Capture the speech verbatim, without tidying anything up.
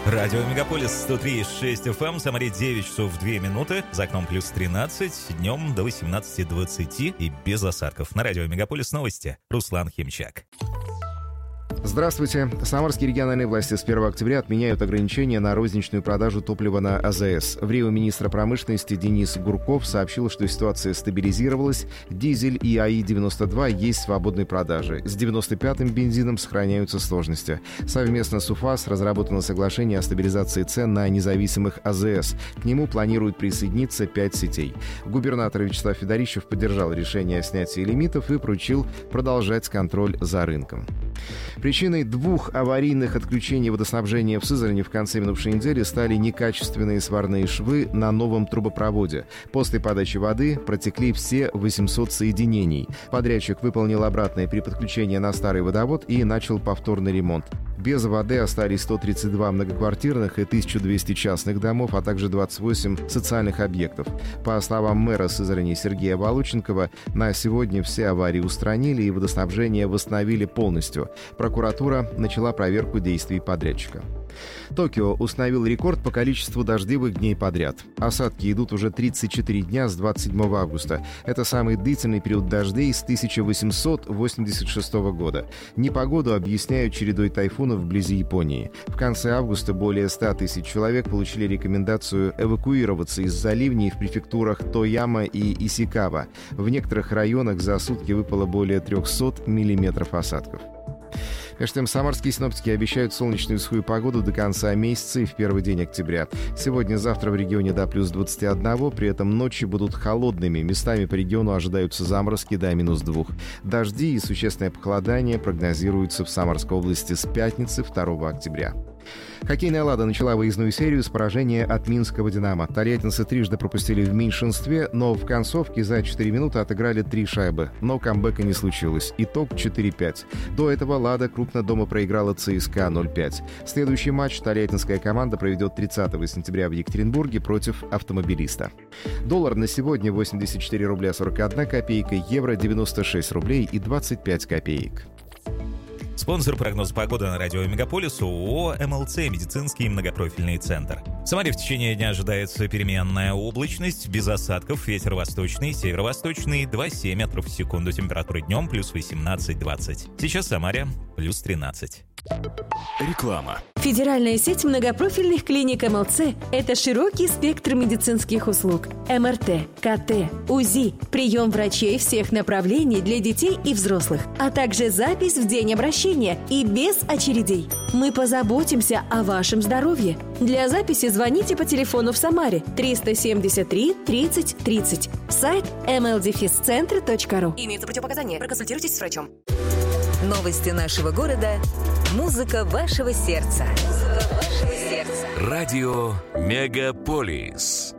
Радио Мегаполис сто три и шесть эф эм, Самаре девять часов две минуты, за окном плюс тринадцать, днем до восемнадцати двадцати и без осадков. На Радио Мегаполис новости. Руслан Химчак. Здравствуйте. Самарские региональные власти с первого октября отменяют ограничения на розничную продажу топлива на а зэ эс. В Рио министр промышленности Денис Гурков сообщил, что ситуация стабилизировалась. Дизель и а и девяносто два есть в свободной продаже. С девяносто пятым бензином сохраняются сложности. Совместно с УФАС разработано соглашение о стабилизации цен на независимых а зэ эс. К нему планируют присоединиться пять сетей. Губернатор Вячеслав Федорищев поддержал решение о снятии лимитов и поручил продолжать контроль за рынком. Причиной двух аварийных отключений водоснабжения в Сызрани в конце минувшей недели стали некачественные сварные швы на новом трубопроводе. После подачи воды протекли все восемьсот соединений. Подрядчик выполнил обратное переподключение на старый водовод и начал повторный ремонт. Без воды остались сто тридцать два многоквартирных и тысяча двести частных домов, а также двадцать восемь социальных объектов. По словам мэра Сызрани Сергея Волоченкова, на сегодня все аварии устранили и водоснабжение восстановили полностью. Прокуратура начала проверку действий подрядчика. Токио установил рекорд по количеству дождливых дней подряд. Осадки идут уже тридцать четыре дня с двадцать седьмого августа. Это самый длительный период дождей с тысяча восемьсот восемьдесят шестого года. Непогоду объясняют чередой тайфунов вблизи Японии. В конце августа более ста тысяч человек получили рекомендацию эвакуироваться из-за ливней в префектурах Тояма и Исикава. В некоторых районах за сутки выпало более трехсот миллиметров осадков. Между тем, самарские синоптики обещают солнечную и сухую погоду до конца месяца и в первый день октября. Сегодня-завтра в регионе до плюс двадцати одного, при этом ночи будут холодными. Местами по региону ожидаются заморозки до минус двух. Дожди и существенное похолодание прогнозируются в Самарской области с пятницы второго октября. Хоккейная «Лада» начала выездную серию с поражения от минского «Динамо». Тольяттинцы трижды пропустили в меньшинстве, но в концовке за четыре минуты отыграли три шайбы. Но камбэка не случилось. Итог четыре пять. До этого «Лада» крупно дома проиграла ЦСКА ноль пять. Следующий матч тольяттинская команда проведет тридцатого сентября в Екатеринбурге против «Автомобилиста». Доллар на сегодня восемьдесят четыре рубля сорок одна копейка, евро девяносто шесть рублей и двадцать пять копеек. Спонсор прогноза погоды на Радио Мегаполис ООО эм эл цэ «Медицинский многопрофильный центр». В Самаре в течение дня ожидается переменная облачность, без осадков, ветер восточный, северо-восточный, два целых семь метров в секунду, температура днем плюс восемнадцать двадцать. Сейчас в Самаре плюс тринадцать. Реклама. Федеральная сеть многопрофильных клиник эм эл цэ – это широкий спектр медицинских услуг. эм эр тэ, ка тэ, УЗИ, прием врачей всех направлений для детей и взрослых, а также запись в день обращения и без очередей. Мы позаботимся о вашем здоровье. Для записи звоните по телефону в Самаре триста семьдесят три тридцать тридцать. Сайт эм эл дефис центр точка ру. Имеются противопоказания. Проконсультируйтесь с врачом. Новости нашего города. Музыка вашего сердца. Музыка вашего сердца. Радио Мегаполис.